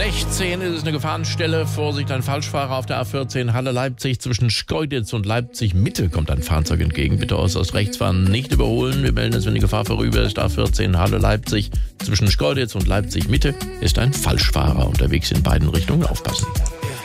16 ist es eine Gefahrenstelle. Vorsicht, ein Falschfahrer auf der A14 Halle-Leipzig. Zwischen Schkeuditz und Leipzig-Mitte kommt ein Fahrzeug entgegen. Bitte äußerst rechts fahren, nicht überholen. Wir melden es, wenn die Gefahr vorüber ist. A14 Halle-Leipzig. Zwischen Schkeuditz und Leipzig-Mitte ist ein Falschfahrer unterwegs in beiden Richtungen. Aufpassen.